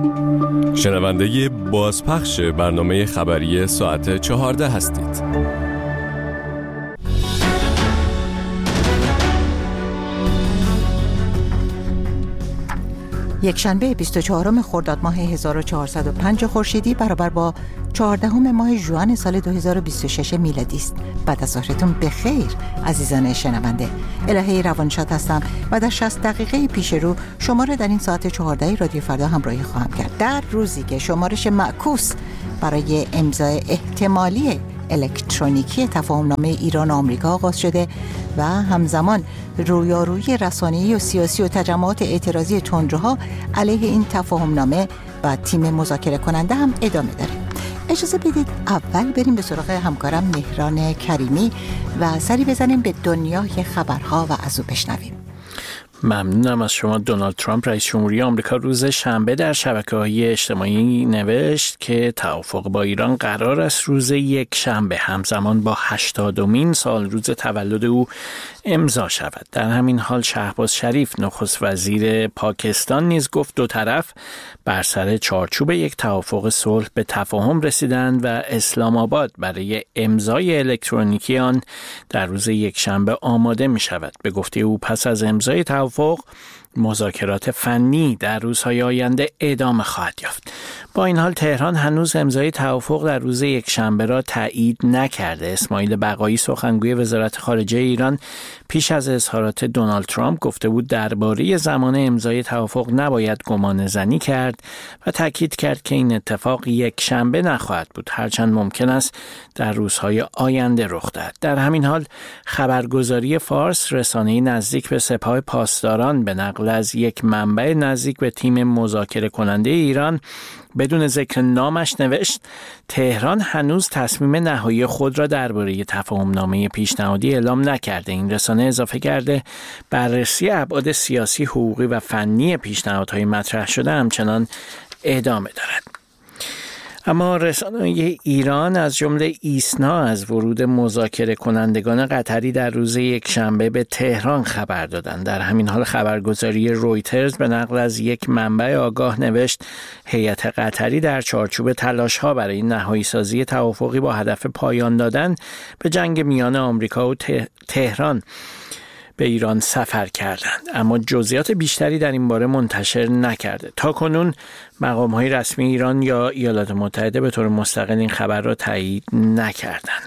شنونده بازپخش برنامه خبری ساعت 14 هستید. یکشنبه 24 خرداد ماه 1405 خورشیدی برابر با 14 ماه ژوئن سال 2026 میلادی است. بعد از ظهرتون بخیر عزیزان شنونده. الهه روانشاد هستم و در 60 دقیقه پیش رو شما را در این ساعت 14 رادیو فردا همراهی خواهم کرد. در روزی که شمارش معکوس برای امضای احتمالی الکترونیکی تفاهمنامه ایران و آمریکا آغاز شده و همزمان رویارویی رسانه‌ای و سیاسی و تجمعات اعتراضی تندروها علیه این تفاهمنامه و تیم مذاکره کننده هم ادامه داره. اجازه بدید اول بریم به سراغ همکارم مهران کریمی و سری بزنیم به دنیای خبرها و از او بشنویم. ممنونم از شما. دونالد ترامپ رئیس جمهوری آمریکا روز شنبه در شبکه‌های اجتماعی نوشت که توافق با ایران قرار است روز یک شنبه همزمان با 80مین سال روز تولد او امضا شود. در همین حال شهباز شریف نخست وزیر پاکستان نیز گفت دو طرف بر سر چارچوب یک توافق صلح به تفاهم رسیدند و اسلام آباد برای امضای الکترونیکی آن در روز یک شنبه آماده می شود. به گفته او پس از امضای توافق مذاکرات فنی در روزهای آینده ادامه خواهد یافت. با این حال تهران هنوز امضای توافق در روز یکشنبه را تایید نکرده. اسماعیل بقایی سخنگوی وزارت خارجه ایران پیش از اظهارات دونالد ترامپ گفته بود درباره زمان امضای توافق نباید گمان زنی کرد و تاکید کرد که این اتفاق یکشنبه نخواهد بود، هرچند ممکن است در روزهای آینده رخ دهد. در همین حال خبرگزاری فارس رسانه‌ای نزدیک به سپاه پاسداران به نقل از یک منبع نزدیک به تیم مذاکره کننده ایران بدون ذکر نامش نوشت تهران هنوز تصمیم نهایی خود را درباره تفاهمنامه پیشنهادی اعلام نکرده. این رسانه اضافه کرده بررسی ابعاد سیاسی، حقوقی و فنی پیشنهادهای مطرح شده همچنان ادامه دارد. اما رسانه‌های ایران از جمله ایسنا از ورود مذاکره کنندگان قطری در روز یکشنبه به تهران خبر دادند. در همین حال خبرگزاری رویترز به نقل از یک منبع آگاه نوشت هیئت قطری در چارچوب تلاش‌ها برای نهایی سازی توافقی با هدف پایان دادن به جنگ میان آمریکا و تهران به ایران سفر کردند، اما جزئیات بیشتری در این باره منتشر نکرده. تاکنون مقام‌های رسمی ایران یا ایالات متحده به طور مستقل این خبر را تایید نکردند.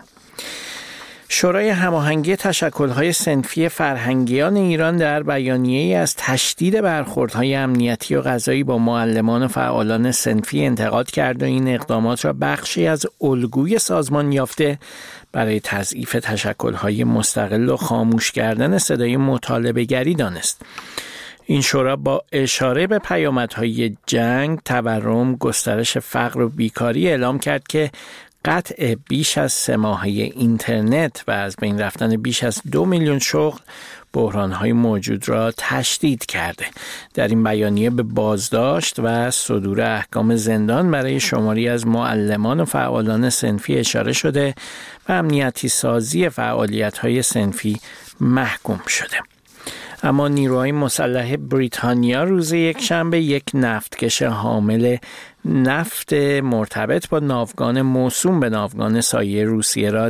شورای هماهنگی تشکل‌های صنفی فرهنگیان ایران در بیانیه‌ای از تشدید برخوردهای امنیتی و قضایی با معلمان و فعالان صنفی انتقاد کرد و این اقدامات را بخشی از الگوی سازمان یافته برای تضعیف تشکل‌های مستقل و خاموش کردن صدای مطالبه‌گری دانست. این شورا با اشاره به پیامدهای جنگ، تورم، گسترش فقر و بیکاری اعلام کرد که قطع بیش از 3 ماهه اینترنت و از بین رفتن بیش از 2 میلیون شغل بحران‌های موجود را تشدید کرده. در این بیانیه به بازداشت و صدور احکام زندان برای شماری از معلمان و فعالان صنفی اشاره شده و امنیتی سازی فعالیت‌های صنفی محکوم شده. اما نیروهای مسلح بریتانیا روز یکشنبه یک نفتکش حامل نفت مرتبط با ناوگان موسوم به ناوگان سایه روسیه را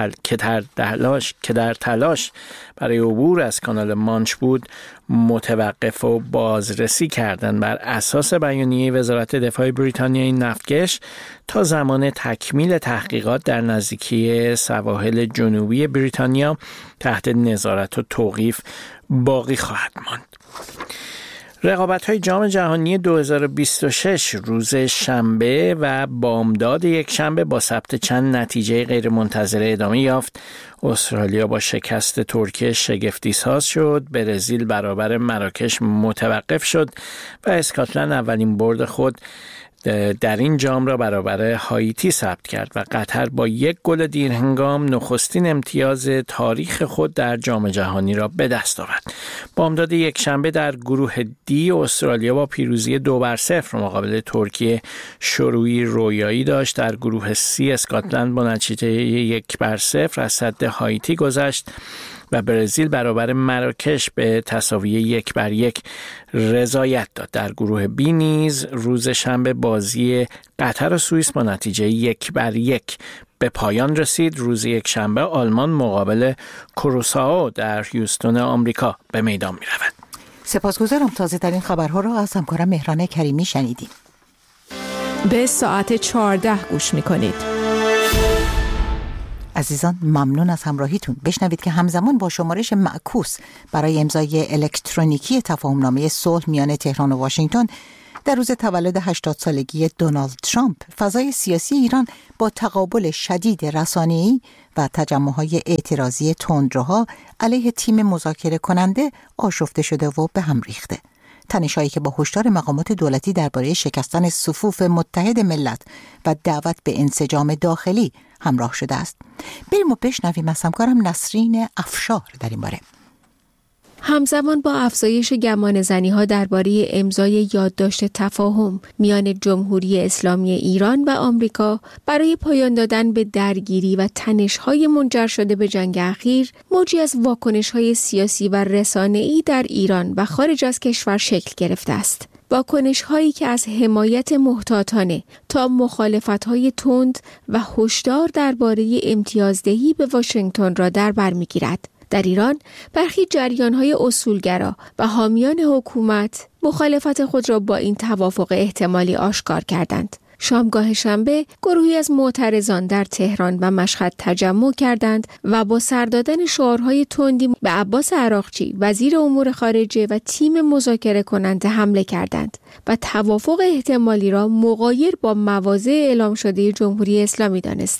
که در تلاش برای عبور از کانال مانچ بود متوقف و بازرسی کردند. بر اساس بیانیه وزارت دفاع بریتانیا این نفتکش تا زمان تکمیل تحقیقات در نزدیکی سواحل جنوبی بریتانیا تحت نظارت و توقیف باقی خواهد ماند. رقابت‌های جام جهانی 2026 روز شنبه و بامداد یک شنبه با ثبت چند نتیجه غیرمنتظره ادامه یافت. استرالیا با شکست ترکیه شگفتی ساز شد، برزیل برابر مراکش متوقف شد و اسکاتلند اولین برد خود در این جام را برابر هایتی ثبت کرد و قطر با 1 گل دیرهنگام نخستین امتیاز تاریخ خود در جام جهانی را به دست آورد. بامداد یک شنبه در گروه دی استرالیا با پیروزی 2-0 مقابل ترکیه شروعی رویایی داشت. در گروه سی اسکاتلند با نتیجه 1-0 از سد هایتی گذشت و برزیل برابر مراکش به تساوی 1-1 رضایت داد. در گروه بی نیز روز شنبه بازی قطر و سوئیس با نتیجه 1-1 به پایان رسید. روز یکشنبه آلمان مقابل کروسائو در هیوستون آمریکا به میدان می رود. سپاسگزارم. تازه ترین خبرها را از همکارم مهران کریمی شنیدیم. به ساعت 14 گوش می کنید. عزیزان ممنون از همراهیتون. بشنوید که همزمان با شمارش معکوس برای امضای الکترونیکی تفاهمنامه صلح میان تهران و واشنگتن در روز تولد 80 سالگی دونالد ترامپ، فضای سیاسی ایران با تقابل شدید رسانه‌ای و تجمع‌های اعتراضی تندروها علیه تیم مذاکره کننده آشفته شده و به هم ریخته. تنش‌هایی که با هشدار مقامات دولتی درباره شکستن صفوف متحد ملت و دعوت به انسجام داخلی همراه شده است. بریم و بشنویم از همکارم نسرین افشار در این باره. همزمان با افزایش گمانه‌زنی‌ها درباره امضای یادداشت تفاهم میان جمهوری اسلامی ایران و آمریکا برای پایان دادن به درگیری و تنش‌های منجر شده به جنگ اخیر، موجی از واکنش‌های سیاسی و رسانه‌ای در ایران و خارج از کشور شکل گرفته است. واکنش‌هایی که از حمایت محتاطانه تا مخالفت‌های تند و هشدار درباره امتیازدهی به واشنگتن را در بر می‌گیرد. در ایران برخی جریان‌های اصولگرا و حامیان حکومت مخالفت خود را با این توافق احتمالی آشکار کردند. شامگاه شنبه گروهی از معترضان در تهران و مشهد تجمع کردند و با سر دادن شعارهای تندی به عباس عراقچی وزیر امور خارجه و تیم مذاکره کننده حمله کردند و توافق احتمالی را مغایر با مواضع اعلام شده جمهوری اسلامی دانستند.